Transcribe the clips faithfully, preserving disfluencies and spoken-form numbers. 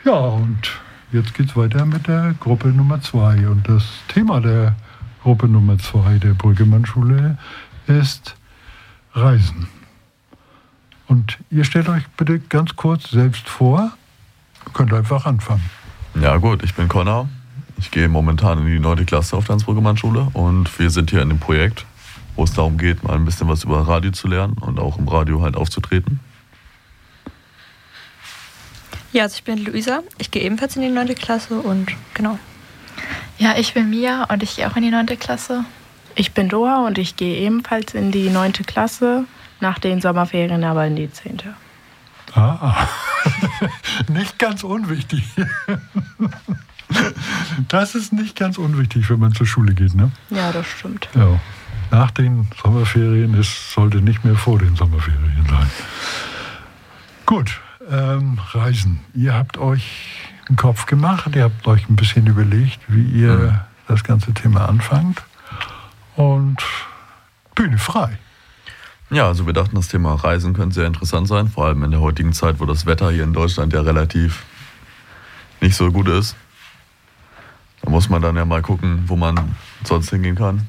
Ja, und jetzt geht's weiter mit der Gruppe Nummer zwei. Und das Thema der Gruppe Nummer zwei der Brüggemann-Schule ist Reisen. Und ihr stellt euch bitte ganz kurz selbst vor. Ihr könnt einfach anfangen. Ja gut, ich bin Connor. Ich gehe momentan in die neunte Klasse auf der Hans-Brüggemann-Schule und wir sind hier in dem Projekt, wo es darum geht, mal ein bisschen was über Radio zu lernen und auch im Radio halt aufzutreten. Ja, also ich bin Luisa, ich gehe ebenfalls in die neunte Klasse und genau. Ja, ich bin Mia und ich gehe auch in die neunte Klasse. Ich bin Doha und ich gehe ebenfalls in die neunte Klasse, nach den Sommerferien aber in die zehnte. Ah, nicht ganz unwichtig. Das ist nicht ganz unwichtig, wenn man zur Schule geht, ne? Ja, das stimmt. Ja. Nach den Sommerferien, es sollte nicht mehr vor den Sommerferien sein. Gut, ähm, Reisen. Ihr habt euch einen Kopf gemacht, ihr habt euch ein bisschen überlegt, wie ihr mhm. das ganze Thema anfangt. Und Bühne frei. Ja, also wir dachten, das Thema Reisen könnte sehr interessant sein, vor allem in der heutigen Zeit, wo das Wetter hier in Deutschland ja relativ nicht so gut ist. Da muss man dann ja mal gucken, wo man sonst hingehen kann.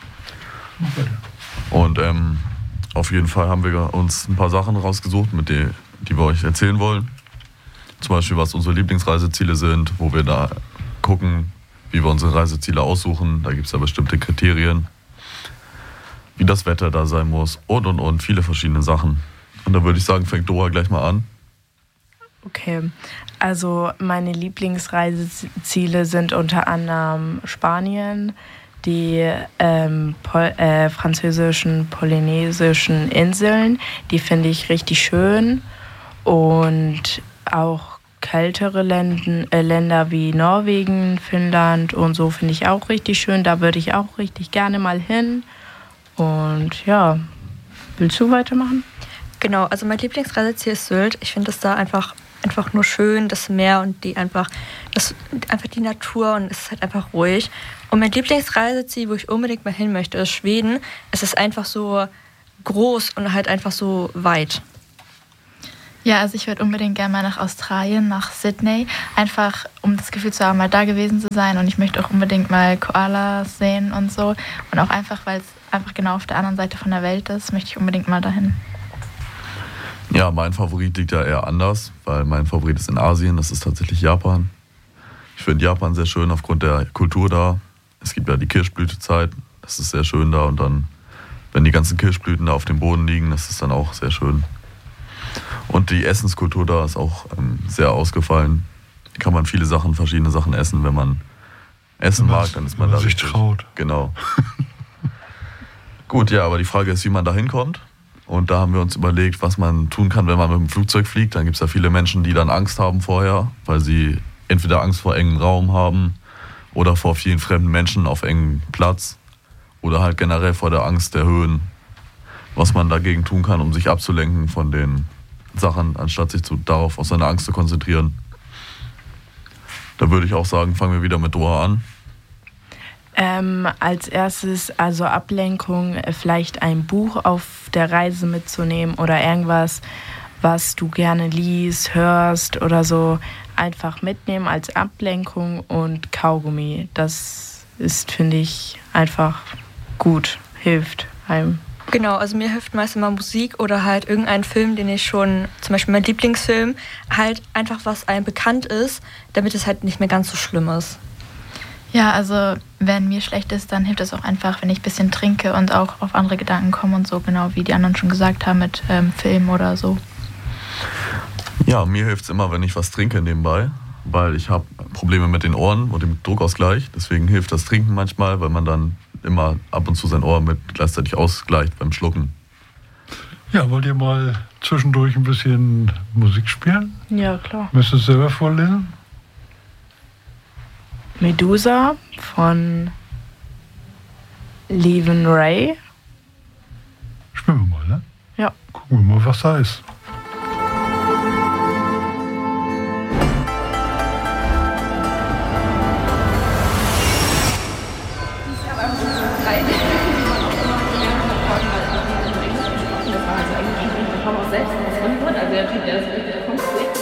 Und ähm, auf jeden Fall haben wir uns ein paar Sachen rausgesucht, mit die, die wir euch erzählen wollen. Zum Beispiel, was unsere Lieblingsreiseziele sind, wo wir da gucken, wie wir unsere Reiseziele aussuchen. Da gibt es ja bestimmte Kriterien, wie das Wetter da sein muss und, und, und, viele verschiedene Sachen. Und da würde ich sagen, fängt Dora gleich mal an. Okay, also meine Lieblingsreiseziele sind unter anderem Spanien, die ähm, Pol- äh, französischen, polynesischen Inseln, die finde ich richtig schön. Und auch kältere Länden, äh, Länder wie Norwegen, Finnland und so finde ich auch richtig schön. Da würde ich auch richtig gerne mal hin. Und ja, willst du weitermachen? Genau, also mein Lieblingsreiseziel ist Sylt. Ich finde es da einfach, einfach nur schön, das Meer und die einfach, das, einfach die Natur und es ist halt einfach ruhig. Und mein Lieblingsreiseziel, wo ich unbedingt mal hin möchte, ist Schweden. Es ist einfach so groß und halt einfach so weit. Ja, also ich würde unbedingt gerne mal nach Australien, nach Sydney, einfach um das Gefühl zu haben, mal da gewesen zu sein. Und ich möchte auch unbedingt mal Koalas sehen und so. Und auch einfach, weil es einfach genau auf der anderen Seite von der Welt ist, möchte ich unbedingt mal dahin. Ja, mein Favorit liegt ja eher anders, weil mein Favorit ist in Asien, das ist tatsächlich Japan. Ich finde Japan sehr schön aufgrund der Kultur da. Es gibt ja die Kirschblütezeit, das ist sehr schön da. Und dann, wenn die ganzen Kirschblüten da auf dem Boden liegen, das ist dann auch sehr schön. Und die Essenskultur da ist auch ähm, sehr ausgefallen. Da kann man viele Sachen, verschiedene Sachen essen. Wenn man essen wenn mag, dann ist man, wenn man da sich richtig. Traut. Genau. Gut, ja, aber die Frage ist, wie man da hinkommt. Und da haben wir uns überlegt, was man tun kann, wenn man mit dem Flugzeug fliegt. Dann gibt es ja viele Menschen, die dann Angst haben vorher, weil sie entweder Angst vor engem Raum haben oder vor vielen fremden Menschen auf engem Platz oder halt generell vor der Angst der Höhen. Was man dagegen tun kann, um sich abzulenken von den Sachen, anstatt sich zu, darauf auf seine Angst zu konzentrieren. Da würde ich auch sagen, fangen wir wieder mit Dora an. Ähm, als erstes, also Ablenkung, vielleicht ein Buch auf der Reise mitzunehmen oder irgendwas, was du gerne liest, hörst oder so, einfach mitnehmen als Ablenkung und Kaugummi. Das ist, finde ich, einfach gut, hilft einem. Genau, also mir hilft meist immer Musik oder halt irgendein Film, den ich schon, zum Beispiel mein Lieblingsfilm, halt einfach was einem bekannt ist, damit es halt nicht mehr ganz so schlimm ist. Ja, also wenn mir schlecht ist, dann hilft es auch einfach, wenn ich ein bisschen trinke und auch auf andere Gedanken komme und so, genau wie die anderen schon gesagt haben mit ähm, Film oder so. Ja, mir hilft es immer, wenn ich was trinke nebenbei, weil ich habe Probleme mit den Ohren und dem Druckausgleich. Deswegen hilft das Trinken manchmal, weil man dann immer ab und zu sein Ohr mit gleichzeitig ausgleicht beim Schlucken. Ja, wollt ihr mal zwischendurch ein bisschen Musik spielen? Ja, klar. Müsst ihr es selber vorlesen? Medusa von Levin Ray. Spielen wir mal, ne? Ja. Gucken wir mal, was da ist.